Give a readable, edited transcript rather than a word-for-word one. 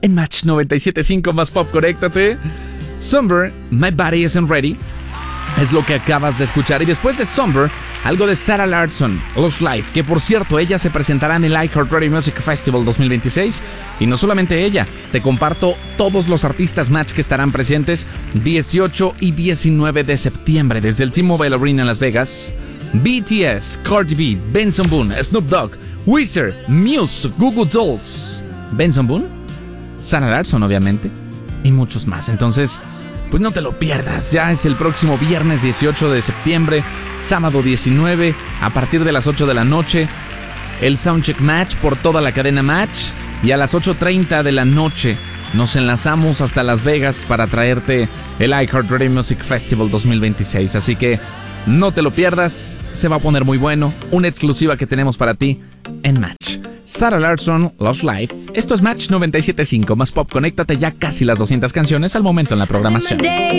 en Match 97.5 más pop, conéctate. Somber, My Body Isn't Ready, es lo que acabas de escuchar. Y después de Somber, algo de Sarah Larsson, Lost Life, que por cierto, ella se presentará en el iHeartRadio Music Festival 2026. Y no solamente ella, te comparto todos los artistas Match que estarán presentes 18 y 19 de septiembre desde el T-Mobile Arena en Las Vegas. BTS, Cardi B, Benson Boone, Snoop Dogg, Weezer, Muse, Goo Goo Dolls, Benson Boone, Sarah Larsson obviamente, y muchos más. Entonces, pues no te lo pierdas. Ya es el próximo viernes 18 de septiembre, sábado 19, a partir de las 8 de la noche, el Soundcheck Match por toda la cadena Match. Y a las 8:30 de la noche nos enlazamos hasta Las Vegas para traerte el iHeartRadio Music Festival 2026. Así que no te lo pierdas, se va a poner muy bueno. Una exclusiva que tenemos para ti en Match. Sarah Larsson, Lost Life. Esto es Match 97.5 más pop. Conéctate, ya casi las 200 canciones al momento en la programación.